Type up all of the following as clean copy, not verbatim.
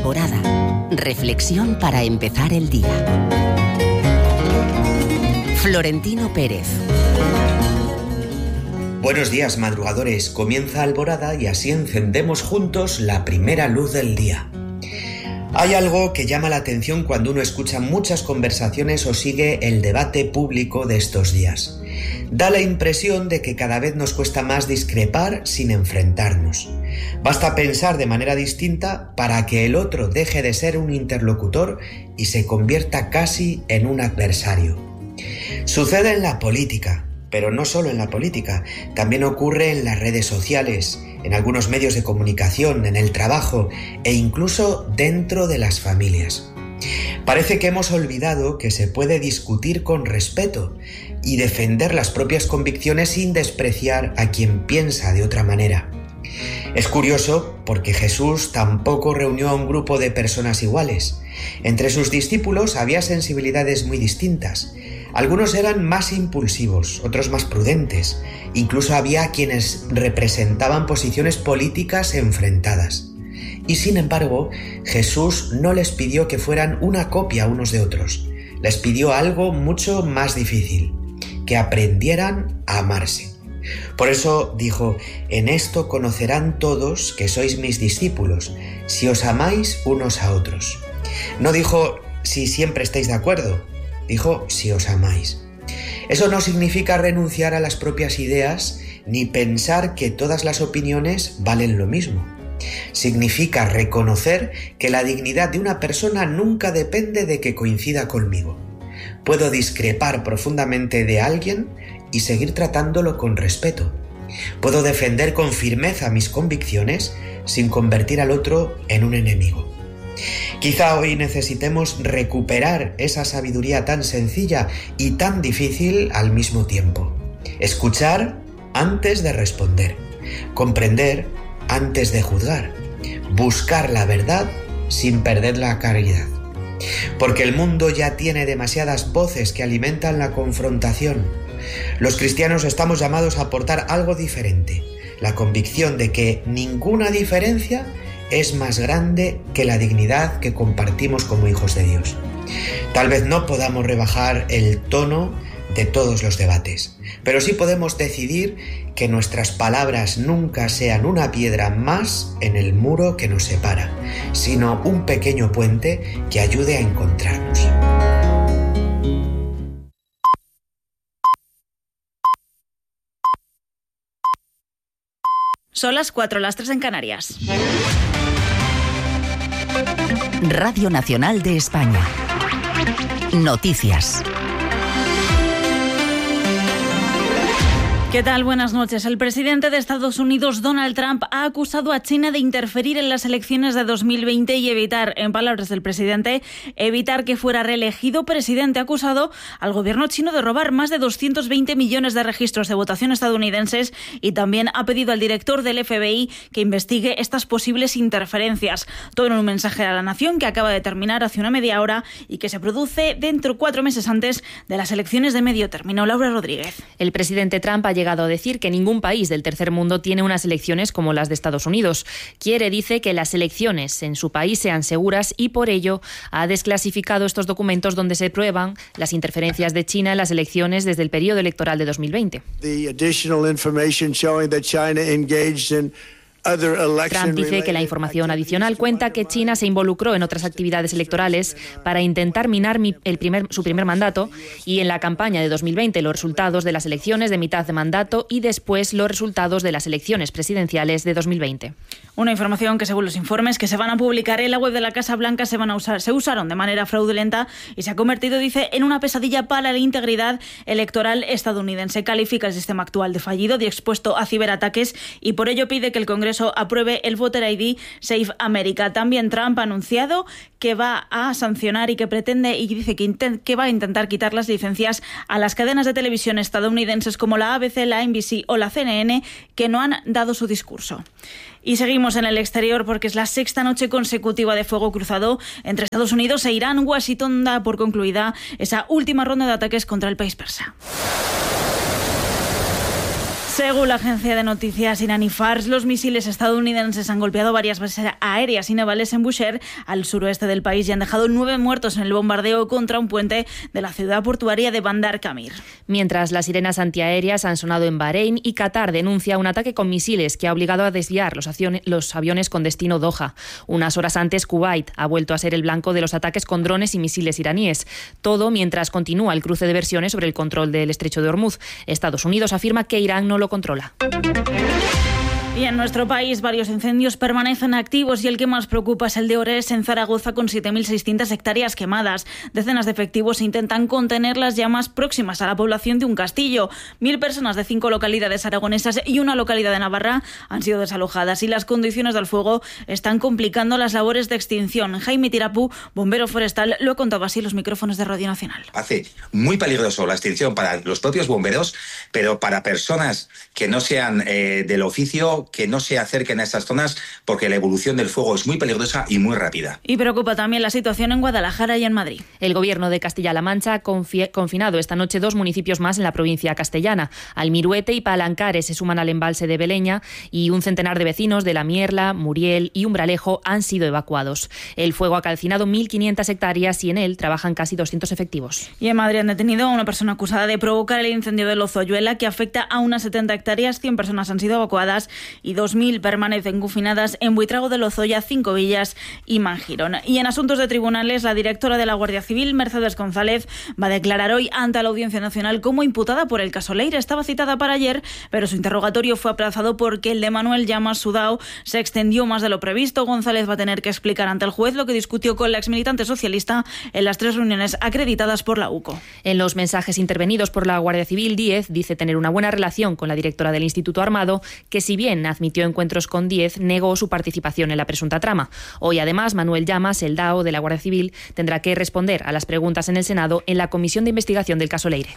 Alborada. Reflexión para empezar el día. Florentino Pérez. Buenos días, madrugadores. Comienza Alborada y así encendemos juntos la primera luz del día. Hay algo que llama la atención cuando uno escucha muchas conversaciones o sigue el debate público de estos días. Da la impresión de que cada vez nos cuesta más discrepar sin enfrentarnos. Basta pensar de manera distinta para que el otro deje de ser un interlocutor y se convierta casi en un adversario. Sucede en la política, pero no solo en la política, también ocurre en las redes sociales, en algunos medios de comunicación, en el trabajo e incluso dentro de las familias. Parece que hemos olvidado que se puede discutir con respeto y defender las propias convicciones sin despreciar a quien piensa de otra manera. Es curioso porque Jesús tampoco reunió a un grupo de personas iguales. Entre sus discípulos había sensibilidades muy distintas. Algunos eran más impulsivos, otros más prudentes. Incluso había quienes representaban posiciones políticas enfrentadas. Y sin embargo, Jesús no les pidió que fueran una copia unos de otros. Les pidió algo mucho más difícil, que aprendieran a amarse. Por eso dijo: en esto conocerán todos que sois mis discípulos, si os amáis unos a otros. No dijo si siempre estáis de acuerdo, dijo si os amáis. Eso no significa renunciar a las propias ideas ni pensar que todas las opiniones valen lo mismo. Significa reconocer que la dignidad de una persona nunca depende de que coincida conmigo. Puedo discrepar profundamente de alguien y seguir tratándolo con respeto. Puedo defender con firmeza mis convicciones sin convertir al otro en un enemigo. Quizá hoy necesitemos recuperar esa sabiduría tan sencilla y tan difícil al mismo tiempo. Escuchar antes de responder. Comprender antes de juzgar. Buscar la verdad sin perder la caridad. Porque el mundo ya tiene demasiadas voces que alimentan la confrontación. Los cristianos estamos llamados a aportar algo diferente, la convicción de que ninguna diferencia es más grande que la dignidad que compartimos como hijos de Dios. Tal vez no podamos rebajar el tono de todos los debates, pero sí podemos decidir que nuestras palabras nunca sean una piedra más en el muro que nos separa, sino un pequeño puente que ayude a encontrarnos. Son las 4, las 3 en Canarias. Radio Nacional de España. Noticias. ¿Qué tal? Buenas noches. El presidente de Estados Unidos, Donald Trump, ha acusado a China de interferir en las elecciones de 2020 y evitar, en palabras del presidente, evitar que fuera reelegido presidente. Ha acusado al gobierno chino de robar más de 220 millones de registros de votación estadounidenses y también ha pedido al director del FBI que investigue estas posibles interferencias. Todo en un mensaje a la nación que acaba de terminar hace una media hora y que se produce dentro 4 meses antes de las elecciones de medio término. Laura Rodríguez. El presidente Trump ha llegado a decir que ningún país del tercer mundo tiene unas elecciones como las de Estados Unidos. Dice que las elecciones en su país sean seguras y por ello ha desclasificado estos documentos donde se prueban las interferencias de China en las elecciones desde el periodo electoral de 2020. Trump dice que la información adicional cuenta que China se involucró en otras actividades electorales para intentar minar su primer mandato y en la campaña de 2020 los resultados de las elecciones de mitad de mandato y después los resultados de las elecciones presidenciales de 2020. Una información que, según los informes que se van a publicar en la web de la Casa Blanca, se usaron de manera fraudulenta y se ha convertido, dice, en una pesadilla para la integridad electoral estadounidense. Califica el sistema actual de fallido, de expuesto a ciberataques y por ello pide que el Congreso apruebe el Voter ID Safe America. También Trump ha anunciado que va a sancionar y que pretende y dice que va a intentar quitar las licencias a las cadenas de televisión estadounidenses como la ABC, la NBC o la CNN que no han dado su discurso. Y seguimos en el exterior porque es la 6ª noche consecutiva de fuego cruzado entre Estados Unidos e Irán. Washington da por concluida esa última ronda de ataques contra el país persa. Según la agencia de noticias iraní Fars, los misiles estadounidenses han golpeado varias bases aéreas y navales en Bushehr, al suroeste del país, y han dejado 9 muertos en el bombardeo contra un puente de la ciudad portuaria de Bandar Kamir. Mientras, las sirenas antiaéreas han sonado en Bahrein y Qatar denuncia un ataque con misiles que ha obligado a desviar los aviones con destino Doha. Unas horas antes, Kuwait ha vuelto a ser el blanco de los ataques con drones y misiles iraníes. Todo mientras continúa el cruce de versiones sobre el control del estrecho de Hormuz. Estados Unidos afirma que Irán no lo controla. Y en nuestro país varios incendios permanecen activos y el que más preocupa es el de Ores en Zaragoza, con 7.600 hectáreas quemadas. Decenas de efectivos intentan contener las llamas próximas a la población de un castillo. 1.000 personas de 5 localidades aragonesas y una localidad de Navarra han sido desalojadas y las condiciones del fuego están complicando las labores de extinción. Jaime Tirapú, bombero forestal, lo ha contado así en los micrófonos de Radio Nacional. Hace muy peligroso la extinción para los propios bomberos, pero para personas que no sean del oficio, que no se acerquen a estas zonas, porque la evolución del fuego es muy peligrosa y muy rápida. Y preocupa también la situación en Guadalajara y en Madrid. El Gobierno de Castilla-La Mancha ha confinado esta noche 2 municipios más en la provincia castellana. Almiruete y Palancares se suman al embalse de Beleña y un centenar de vecinos de La Mierla, Muriel y Umbralejo han sido evacuados. El fuego ha calcinado 1.500 hectáreas y en él trabajan casi 200 efectivos. Y en Madrid han detenido a una persona acusada de provocar el incendio de Lozoyuela, que afecta a unas 70 hectáreas. 100 personas han sido evacuadas y 2.000 permanecen confinadas en Buitrago de Lozoya, Cinco Villas y Mangirón. Y en asuntos de tribunales, la directora de la Guardia Civil, Mercedes González, va a declarar hoy ante la Audiencia Nacional como imputada por el caso Leire. Estaba citada para ayer, pero su interrogatorio fue aplazado porque el de Manuel Llamas Sudao se extendió más de lo previsto. González va a tener que explicar ante el juez lo que discutió con la exmilitante socialista en las 3 reuniones acreditadas por la UCO. En los mensajes intervenidos por la Guardia Civil, Díez dice tener una buena relación con la directora del Instituto Armado, que si bien admitió encuentros con Díez, negó su participación en la presunta trama. Hoy, además, Manuel Llamas, el DAO de la Guardia Civil, tendrá que responder a las preguntas en el Senado en la Comisión de Investigación del caso Leire.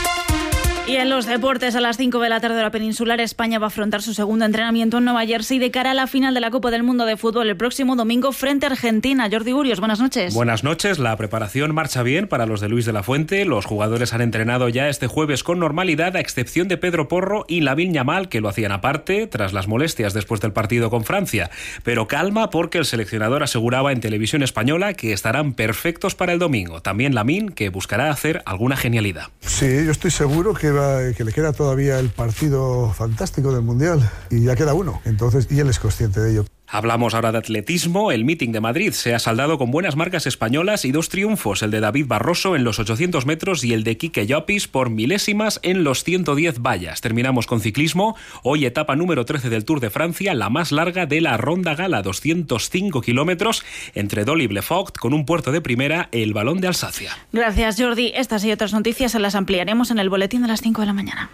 Y en los deportes, a las 5 de la tarde hora peninsular, España va a afrontar su segundo entrenamiento en Nueva Jersey de cara a la final de la Copa del Mundo de Fútbol el próximo domingo frente a Argentina. Jordi Urios, buenas noches. Buenas noches. La preparación marcha bien para los de Luis de la Fuente. Los jugadores han entrenado ya este jueves con normalidad, a excepción de Pedro Porro y Lamine Yamal, que lo hacían aparte tras las molestias después del partido con Francia. Pero calma, porque el seleccionador aseguraba en Televisión Española que estarán perfectos para el domingo. También Lamine, que buscará hacer alguna genialidad. Sí, yo estoy seguro que le queda todavía el partido fantástico del Mundial y ya queda uno, entonces, y él es consciente de ello. Hablamos ahora de atletismo. El Meeting de Madrid se ha saldado con buenas marcas españolas y 2 triunfos, el de David Barroso en los 800 metros y el de Quique Llopis por milésimas en los 110 vallas. Terminamos con ciclismo. Hoy etapa número 13 del Tour de Francia, la más larga de la Ronda Gala, 205 kilómetros entre Dol y Blefort, con un puerto de primera, el Balón de Alsacia. Gracias, Jordi. Estas y otras noticias se las ampliaremos en el boletín de las 5 de la mañana.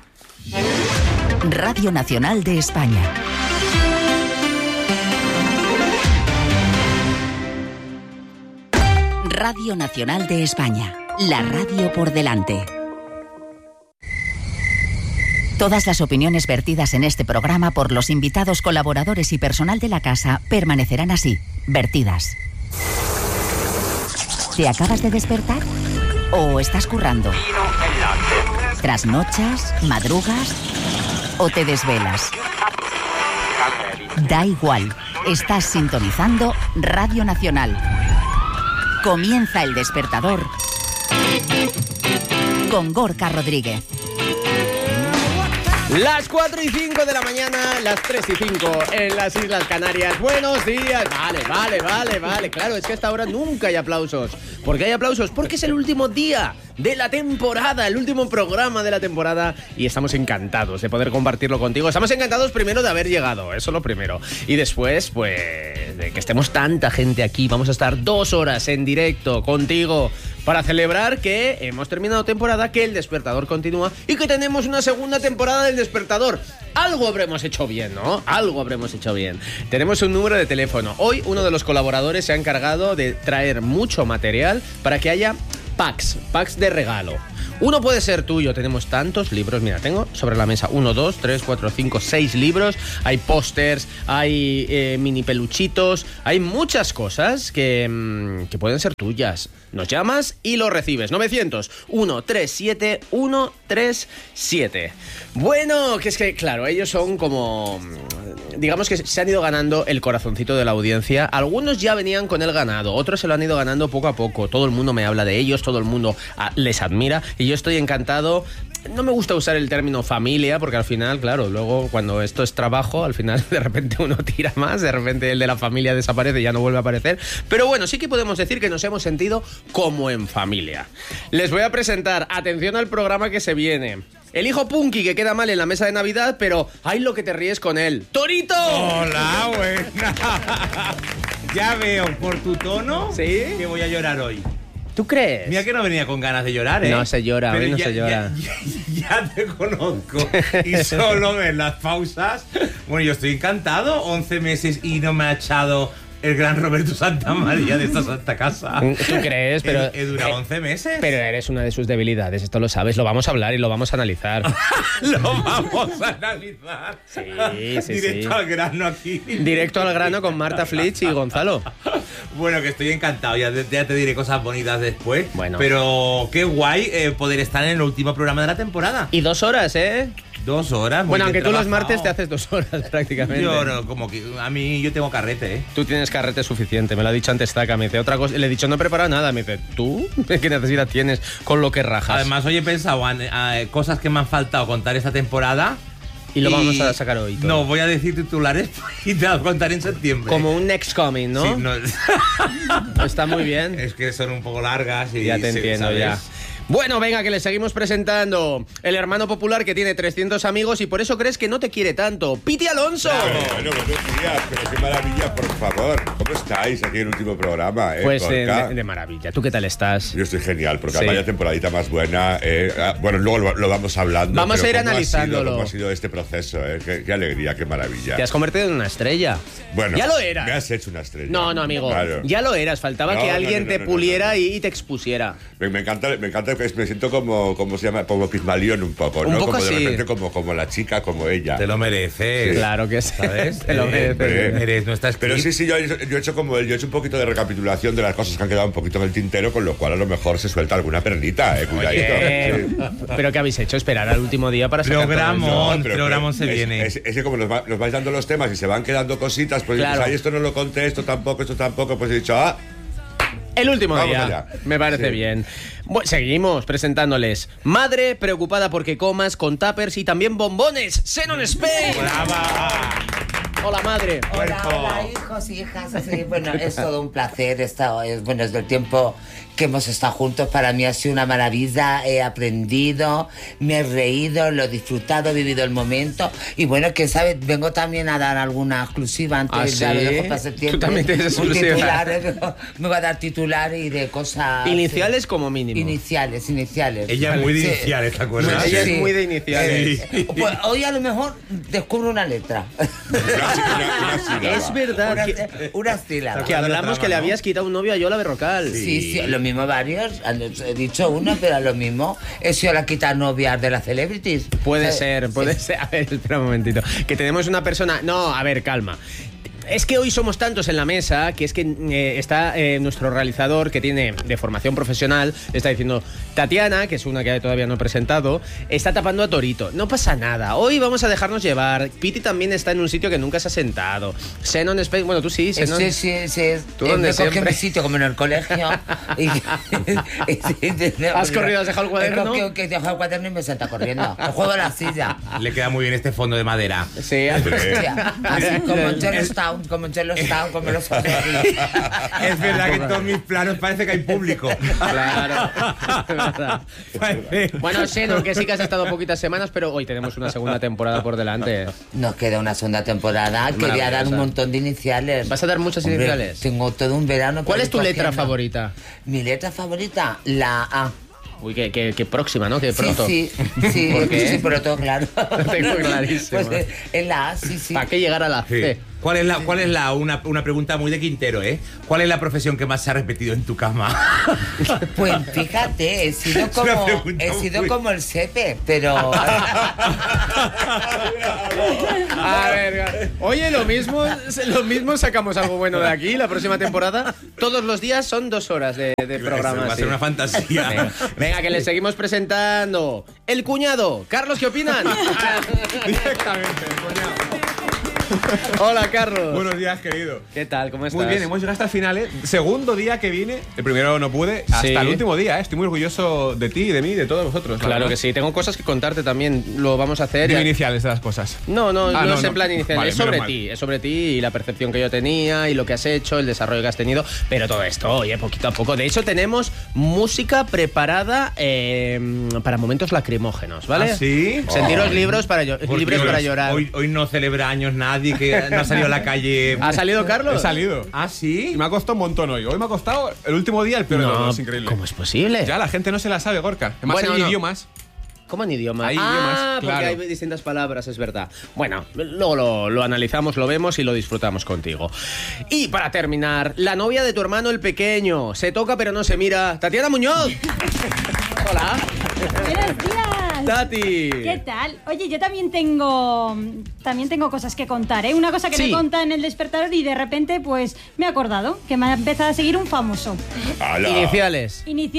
Radio Nacional de España. Radio Nacional de España, la radio por delante. Todas las opiniones vertidas en este programa por los invitados, colaboradores y personal de la casa permanecerán así, vertidas. ¿Te acabas de despertar? ¿O estás currando? ¿Trasnochas? ¿Madrugas? ¿O te desvelas? Da igual, estás sintonizando Radio Nacional. Comienza El Despertador con Gorka Rodríguez. Las 4:05 de la mañana, las 3:05 en las Islas Canarias. Buenos días. Vale. Claro, es que a esta hora nunca hay aplausos. ¿Por qué hay aplausos? Porque es el último día de la temporada, el último programa de la temporada, y estamos encantados de poder compartirlo contigo. Estamos encantados primero de haber llegado, eso lo primero. Y después, pues, de que estemos tanta gente aquí. Vamos a estar 2 horas en directo contigo para celebrar que hemos terminado temporada, que El Despertador continúa y que tenemos una segunda temporada del Despertador. Algo habremos hecho bien, ¿no? Algo habremos hecho bien. Tenemos un número de teléfono. Hoy uno de los colaboradores se ha encargado de traer mucho material para que haya packs de regalo. Uno puede ser tuyo, tenemos tantos libros, mira, tengo sobre la mesa 1, 2, 3, 4, 5, 6 libros, hay pósters, hay mini peluchitos, hay muchas cosas que pueden ser tuyas. Nos llamas y lo recibes. 900-137-137. Bueno, que es que, claro, ellos son como... digamos que se han ido ganando el corazoncito de la audiencia. Algunos ya venían con el ganado, otros se lo han ido ganando poco a poco. Todo el mundo me habla de ellos, todo el mundo les admira y yo estoy encantado. No me gusta usar el término familia porque al final, claro, luego cuando esto es trabajo, al final de repente uno tira más, de repente el de la familia desaparece y ya no vuelve a aparecer. Pero bueno, sí que podemos decir que nos hemos sentido como en familia. Les voy a presentar, atención al programa que se viene. El hijo punky que queda mal en la mesa de Navidad, pero ¡ay lo que te ríes con él! ¡Torito! Hola, buena. Ya veo por tu tono, ¿sí?, que voy a llorar hoy. ¿Tú crees? Mira que no venía con ganas de llorar, ¿eh? No se llora, pero hoy no se llora. Ya te conozco. Y solo ves las pausas. Bueno, yo estoy encantado. 11 meses y no me ha echado el gran Roberto Santamaría de esta santa casa. ¿Tú crees? Pero he durado 11 meses. Pero eres una de sus debilidades, esto lo sabes. Lo vamos a hablar y lo vamos a analizar. Lo vamos a analizar. Sí. Directo al grano aquí. Directo al grano con Marta Flitsch y Gonzalo. Bueno, que estoy encantado. Ya te diré cosas bonitas después. Bueno. Pero qué guay poder estar en el último programa de la temporada. Y 2 horas, ¿eh? 2 horas. Bueno, aunque tú los martes te haces 2 horas prácticamente. Yo no, como que a mí yo tengo carrete, ¿eh? Tú tienes carrete suficiente, me lo ha dicho antes Zaka, me dice otra cosa, le he dicho no he preparado nada, me dice, ¿tú? ¿Qué necesidad tienes con lo que rajas? Además, hoy he pensado en cosas que me han faltado contar esta temporada. Y lo vamos a sacar hoy todo. No, voy a decir titulares y te lo contaré en septiembre. Como un next coming, ¿no? Sí, no. Está muy bien. Es que son un poco largas y... Ya te entiendo, ¿sabes? Ya. Bueno, venga, que le seguimos presentando. El hermano popular que tiene 300 amigos y por eso crees que no te quiere tanto. ¡Piti Alonso! Bueno, buenos días, pero qué maravilla, por favor. ¿Cómo estáis aquí en el último programa? Pues de maravilla. ¿Tú qué tal estás? Yo estoy genial, porque vaya temporadita más buena. Bueno, luego lo vamos hablando. Vamos a ir analizándolo. ¿Cómo ha sido este proceso? Qué alegría, qué maravilla. Te has convertido en una estrella. Bueno, ya lo eras. Me has hecho una estrella. No, amigo. Claro. Ya lo eras. Faltaba que alguien te puliera y te expusiera. Me encanta me siento como se llama, como Pigmalión un poco, ¿no? Un poco como así. De repente como la chica, como ella. Te lo mereces. Sí. Claro que sí. ¿Sabes? Te lo mereces. Eres nuestra Pero sí, yo he hecho como él. Yo he hecho un poquito de recapitulación de las cosas que han quedado un poquito en el tintero, con lo cual a lo mejor se suelta alguna perlita, cuidadito. Sí. ¿Pero qué habéis hecho? ¿Esperar al último día para sacar Programón se viene. Es que como nos vais dando los temas y se van quedando cositas, pues claro. Dices, esto no lo conté, esto tampoco, pues he dicho, el último día. Allá. Me parece bien. Bueno, seguimos presentándoles. Madre preocupada porque comas con tuppers y también bombones. Xenon Spain. ¡Brava! Hola, madre. Hola, hijos y hijas. Sí, bueno, es todo un placer. Bueno, desde el tiempo que hemos estado juntos, para mí ha sido una maravilla. He aprendido, me he reído, lo he disfrutado, he vivido el momento. Y bueno, quién sabe, vengo también a dar alguna exclusiva antes de lo dejo para septiembre. Tú también tienes exclusiva. Me voy a dar titular y de cosas. Iniciales como mínimo. Iniciales. Ella es muy de iniciales, ¿te acuerdas? Ella es muy de iniciales. Pues hoy a lo mejor descubro una letra. Es verdad. Una sílaba. Que hablamos que le habías quitado un novio a Yola Berrocal. Sí, lo mismo varios. He dicho uno, pero a lo mismo he sido la quita novias de las celebrities. Puede ser. A ver, espera un momentito. Que tenemos una persona... No, a ver, calma. Es que hoy somos tantos en la mesa que es que está nuestro realizador, que tiene de formación profesional, está diciendo, Tatiana, que es una que todavía no he presentado, está tapando a Torito. No pasa nada, hoy vamos a dejarnos llevar. Piti también está en un sitio que nunca se ha sentado. Xenon Space, bueno, tú sí, Xenon. Sí. ¿Tú dónde siempre? Me mi sitio, como en el colegio. ¿Has corrido, has dejado el cuaderno? Que he dejado el cuaderno y me senta corriendo. El juego de la silla. Le queda muy bien este fondo de madera. Sí, hostia, así como en Yellowstone, como los Es verdad que en todos mis planos parece que hay público. Claro. Bueno, Xenon, que sí que has estado poquitas semanas, pero hoy tenemos una segunda temporada por delante. Nos queda una segunda temporada. Quería dar un montón de iniciales. ¿Vas a dar muchas iniciales? Tengo todo un verano. ¿Cuál es tu letra favorita? Mi letra favorita, la A. Uy, qué próxima, ¿no? Que pronto. Sí. ¿Por qué? Sí, pero todo claro. Lo tengo clarísimo. Pues en la A, sí. ¿Para qué llegar a la C? ¿Cuál es una pregunta muy de Quintero, ¿eh? ¿Cuál es la profesión que más se ha repetido en tu cama? Pues fíjate, he sido como el Sepe, pero... A ver, oye, lo mismo sacamos algo bueno de aquí la próxima temporada. Todos los días son 2 horas de programa. Va a ser una fantasía. Venga, que le seguimos presentando. El cuñado. Carlos, ¿qué opinan? Directamente, el cuñado. Hola, Carlos. Buenos días, querido. ¿Qué tal? ¿Cómo estás? Muy bien, hemos llegado hasta el final, ¿eh? Segundo día que vine. El primero no pude. Hasta el último día, ¿eh? Estoy muy orgulloso de ti, de mí, de todos vosotros. Claro que sí. Tengo cosas que contarte también. Lo vamos a hacer. Dime iniciales de las cosas. No es en plan inicial. Vale, es sobre ti y la percepción que yo tenía y lo que has hecho, el desarrollo que has tenido. Pero todo esto, oye, poquito a poco. De hecho, tenemos música preparada para momentos lacrimógenos, ¿vale? ¿Ah, sí? Sentiros libres para llorar. Hoy no celebra años nadie, que no ha salido a la calle. ¿Ha salido Carlos? He salido. ¿Ah, sí? Y me ha costado un montón hoy. Hoy me ha costado el último día el peor de todos. Increíble. ¿Cómo es posible? Ya la gente no se la sabe, Gorka. Además hay idiomas. ¿Cómo en idiomas? Hay idiomas, porque claro. hay distintas palabras, es verdad. Bueno, luego lo analizamos, lo vemos y lo disfrutamos contigo. Y para terminar, la novia de tu hermano el pequeño. Se toca pero no se mira. Tatiana Muñoz. Hola. Buenos días. Tati. ¿Qué tal? Oye, yo también tengo cosas que contar, ¿eh? Una cosa que me conta en el despertador y de repente pues me he acordado que me ha empezado a seguir un famoso. ¡Hala! Iniciales.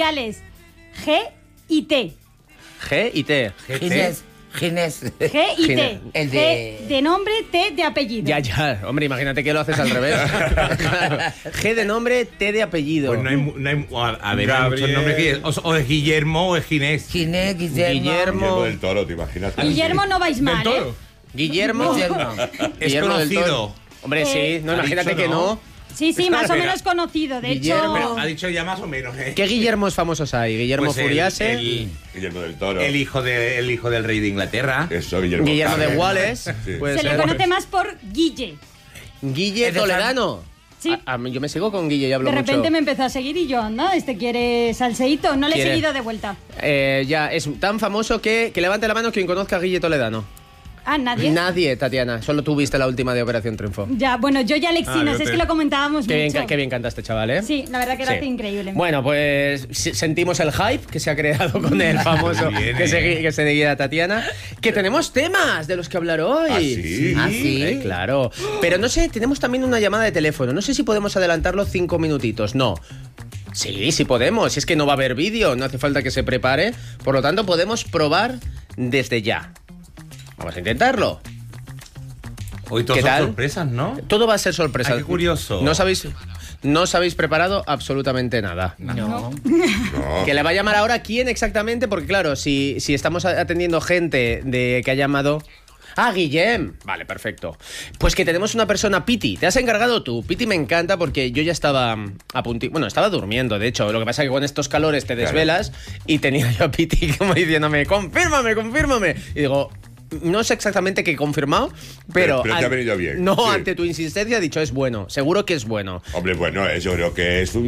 G y T. G y T. Ginés. G y T. El G de nombre, T de apellido. Ya. Hombre, imagínate que lo haces al revés. Claro. G de nombre, T de apellido. Pues no hay hay muchos nombres que o es Guillermo o es Ginés. Guillermo del Toro, te imaginas. Guillermo no vais mal, ¿eh? Guillermo es conocido. Hombre, sí, no, imagínate que no. Sí, más o menos conocido. De Guillermo. hecho, Ha dicho ya más o menos, ¿eh? ¿Qué Guillermos famosos hay? Guillermo Pues Furiase. Guillermo del Toro. El hijo del rey de Inglaterra. Eso, Guillermo de Wallace. Sí. Puede se le ser. conoce más por Guille. Guille Toledano. Sí. Yo me sigo con Guille y hablo De repente mucho. me empezó a seguir y yo, anda, quiere salseíto. No le he seguido de vuelta. Ya, es tan famoso que levante la mano quien conozca a Guille Toledano. Ah, ¿nadie? Nadie, Tatiana. Solo tú viste la última de Operación Triunfo. Ya, bueno, yo ya Alexinos, es que lo comentábamos mucho. Qué bien cantaste, chaval, ¿eh? Sí, la verdad que era increíble. Bueno, pues sentimos el hype que se ha creado con el famoso que seguía a Tatiana. Que tenemos temas de los que hablar hoy. ¿Ah, sí? Claro. Pero no sé, tenemos también una llamada de teléfono. No sé si podemos adelantarlo 5 minutitos. No. Sí podemos. Si es que no va a haber vídeo, no hace falta que se prepare. Por lo tanto, podemos probar desde ya. Vamos a intentarlo. Hoy todo son sorpresas, ¿no? Todo va a ser sorpresa. Ay, qué curioso. No os habéis preparado absolutamente nada. No. Que le va a llamar ahora quién exactamente, porque claro, si estamos atendiendo gente que ha llamado... Ah, Guillem. Vale, perfecto. Pues que tenemos una persona, Piti. Te has encargado tú. Piti me encanta porque yo ya estaba a puntito. Bueno, estaba durmiendo, de hecho. Lo que pasa es que con estos calores te desvelas y tenía yo a Piti como diciéndome, confírmame. Y digo... No sé exactamente qué he confirmado, pero te ha venido bien. No, sí. Ante tu insistencia he dicho es bueno, seguro que es bueno. Hombre, bueno, yo creo que es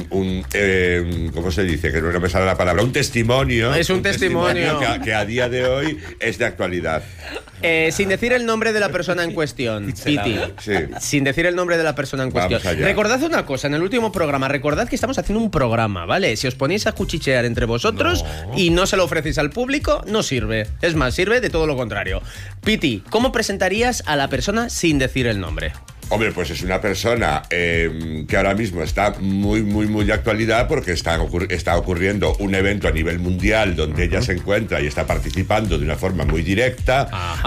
¿cómo se dice? Que no me sale la palabra. Un testimonio. Es un testimonio. Que a día de hoy es de actualidad. Sin decir el nombre de la persona en cuestión, Piti. Sí. Sin decir el nombre de la persona en cuestión. Recordad una cosa, en el último programa, recordad que estamos haciendo un programa, ¿vale? Si os ponéis a cuchichear entre vosotros y no se lo ofrecéis al público, no sirve. Es más, sirve de todo lo contrario. Piti, ¿cómo presentarías a la persona sin decir el nombre? Hombre, pues es una persona que ahora mismo está muy de actualidad porque está ocurriendo un evento a nivel mundial donde ella se encuentra y está participando de una forma muy directa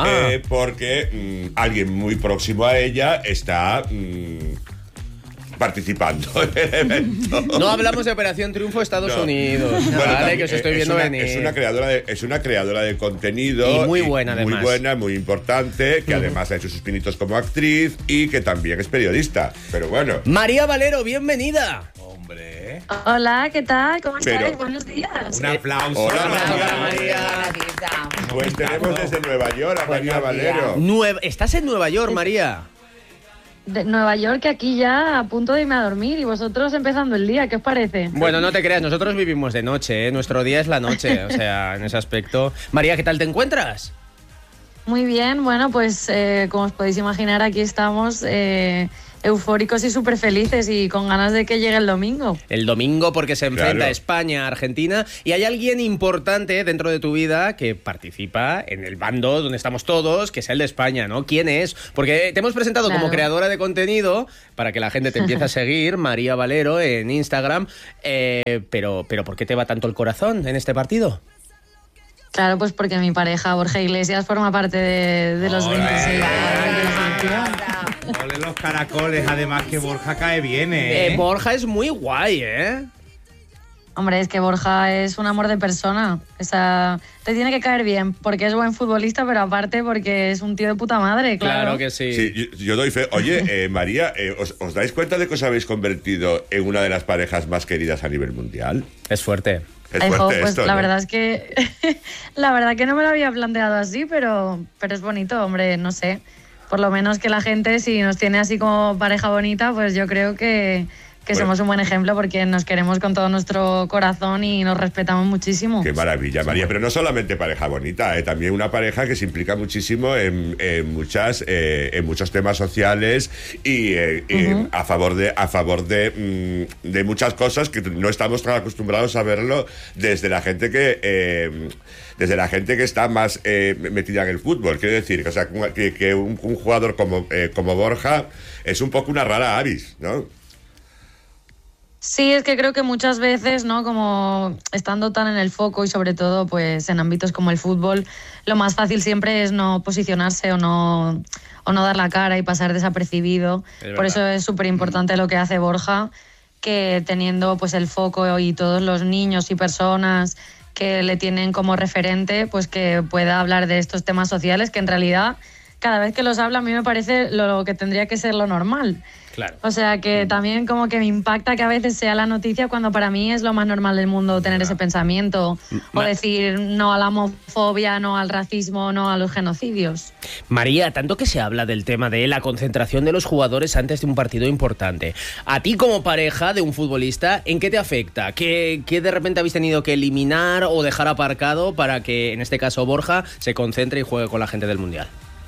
porque alguien muy próximo a ella está... participando en el evento. No hablamos de Operación Triunfo Estados Unidos, ¿vale? Que os estoy viendo venir. Es una creadora de contenido. Y muy buena, además. Muy buena, muy importante, que además ha hecho sus pinitos como actriz y que también es periodista. Pero bueno. María Valero, bienvenida. Hombre. Hola, ¿qué tal? ¿Cómo estáis? Buenos días. Un aplauso. Hola, María. Pues tenemos desde Nueva York a María Valero. ¿Estás en Nueva York, María? De Nueva York, aquí ya a punto de irme a dormir y vosotros empezando el día, ¿qué os parece? Bueno, no te creas, nosotros vivimos de noche, ¿eh? Nuestro día es la noche, o sea, en ese aspecto. María, ¿qué tal te encuentras? Muy bien, bueno, pues como os podéis imaginar, aquí estamos eufóricos y súper felices y con ganas de que llegue el domingo. El domingo porque se enfrenta Claro. España a Argentina y hay alguien importante dentro de tu vida que participa en el bando donde estamos todos, que es el de España, ¿no? ¿Quién es? Porque te hemos presentado como creadora de contenido para que la gente te empiece a seguir, María Valero, en Instagram, pero ¿por qué te va tanto el corazón en este partido? Claro, pues porque mi pareja Borja Iglesias forma parte de los 26 de la selección. Ole los caracoles, además que Borja cae bien, ¿eh? Borja es muy guay, ¿eh? Hombre, es que Borja es un amor de persona. O sea, te tiene que caer bien porque es buen futbolista, pero aparte porque es un tío de puta madre, claro. que sí. Sí, yo doy fe. Oye, María, ¿os dais cuenta de que os habéis convertido en una de las parejas más queridas a nivel mundial? Es fuerte. Es Ay, fuerte pues esto, la ¿no? verdad es que la verdad que no me lo había planteado así, pero es bonito, hombre, no sé. Por lo menos que la gente, si nos tiene así como pareja bonita, pues yo creo que somos un buen ejemplo porque nos queremos con todo nuestro corazón y nos respetamos muchísimo. Qué maravilla, María. Pero no solamente pareja bonita, también una pareja que se implica muchísimo en muchos temas sociales y a favor de muchas cosas que no estamos tan acostumbrados a verlo desde la gente que está más metida en el fútbol. Quiero decir, o sea, que un jugador como Borja es un poco una rara avis, ¿no? Sí, es que creo que muchas veces, ¿no? Como estando tan en el foco y sobre todo pues en ámbitos como el fútbol, lo más fácil siempre es no posicionarse o no dar la cara y pasar desapercibido. Por eso es súper importante lo que hace Borja, que teniendo pues el foco y todos los niños y personas que le tienen como referente, pues que pueda hablar de estos temas sociales que en realidad cada vez que los habla a mí me parece lo que tendría que ser lo normal. Claro. O sea que también como que me impacta que a veces sea la noticia cuando para mí es lo más normal del mundo tener ese pensamiento o decir no a la homofobia, no al racismo, no a los genocidios. María, tanto que se habla del tema de la concentración de los jugadores antes de un partido importante. A ti como pareja de un futbolista, ¿en qué te afecta? ¿Qué de repente habéis tenido que eliminar o dejar aparcado para que en este caso Borja se concentre y juegue con la gente del Mundial?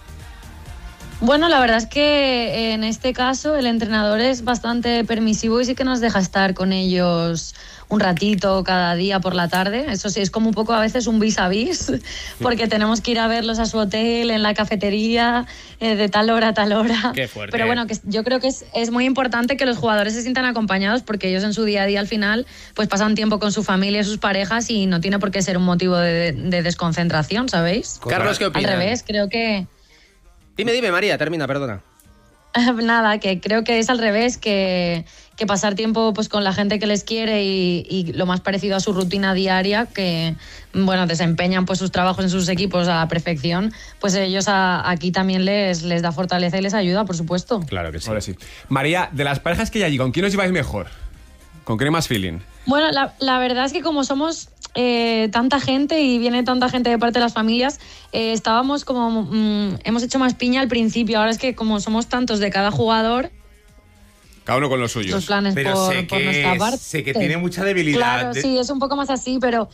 Bueno, la verdad es que en este caso el entrenador es bastante permisivo y sí que nos deja estar con ellos un ratito cada día por la tarde. Eso sí, es como un poco a veces un vis a vis, porque tenemos que ir a verlos a su hotel, en la cafetería, de tal hora a tal hora. Qué fuerte. Pero bueno, que yo creo que es muy importante que los jugadores se sientan acompañados porque ellos en su día a día al final pues pasan tiempo con su familia y sus parejas y no tiene por qué ser un motivo de desconcentración, ¿sabéis? Carlos, ¿qué opinas? Al revés, creo que... Dime, María, termina, perdona. Nada, que creo que es al revés, que pasar tiempo pues con la gente que les quiere y lo más parecido a su rutina diaria, que bueno, desempeñan pues sus trabajos en sus equipos a la perfección, pues ellos aquí también les da fortaleza y les ayuda, por supuesto. Claro que sí. Ahora sí. María, de las parejas que hay allí, ¿con quién os lleváis mejor? ¿Con quién hay más feeling? Bueno, la verdad es que como somos tanta gente y viene tanta gente de parte de las familias, estábamos como... hemos hecho más piña al principio, ahora es que como somos tantos de cada jugador... Cada uno con los suyos. Los planes pero por nuestra parte. sé que tiene mucha debilidad. Claro, sí, es un poco más así, pero...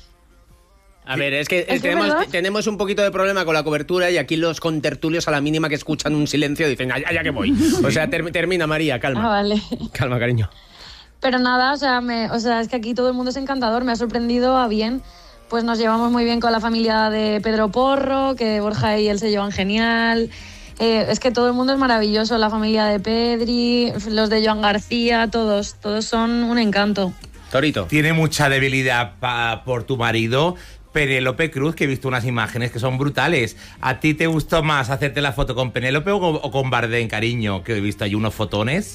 A ver, es que ¿Es verdad? tenemos un poquito de problema con la cobertura y aquí los contertulios a la mínima que escuchan un silencio dicen, ya que voy. O sea, termina, María, calma. Ah, vale. Calma, cariño. Pero nada, o sea, es que aquí todo el mundo es encantador, me ha sorprendido a bien. Pues nos llevamos muy bien con la familia de Pedro Porro, que Borja y él se llevan genial. Es que todo el mundo es maravilloso, la familia de Pedri, los de Joan García, todos son un encanto. Torito. Tiene mucha debilidad por tu marido, Penélope Cruz, que he visto unas imágenes que son brutales. ¿A ti te gustó más hacerte la foto con Penélope o con Bardem, cariño? Que he visto ahí unos fotones.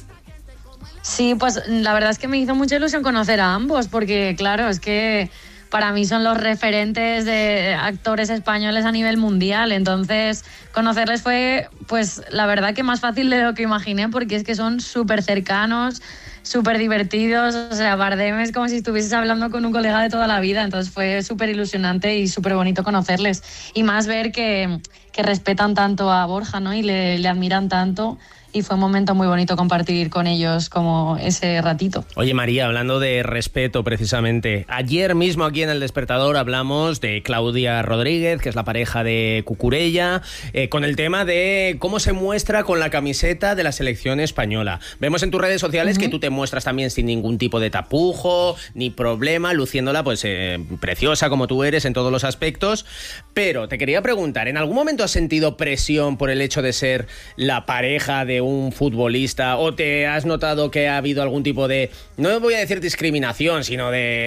Sí, pues la verdad es que me hizo mucha ilusión conocer a ambos, porque claro, es que para mí son los referentes de actores españoles a nivel mundial, entonces conocerles fue, pues la verdad que más fácil de lo que imaginé, porque es que son súper cercanos, súper divertidos, o sea, Bardem es como si estuvieses hablando con un colega de toda la vida, entonces fue súper ilusionante y súper bonito conocerles, y más ver que respetan tanto a Borja, ¿no? Y le admiran tanto, y fue un momento muy bonito compartir con ellos como ese ratito. Oye, María, hablando de respeto precisamente, ayer mismo aquí en El Despertador hablamos de Claudia Rodríguez, que es la pareja de Cucurella, con el tema de cómo se muestra con la camiseta de la selección española. Vemos en tus redes sociales que tú te muestras también sin ningún tipo de tapujo ni problema, luciéndola pues preciosa como tú eres en todos los aspectos. Pero te quería preguntar, ¿en algún momento has sentido presión por el hecho de ser la pareja de un futbolista, o te has notado que ha habido algún tipo de, no voy a decir discriminación, sino de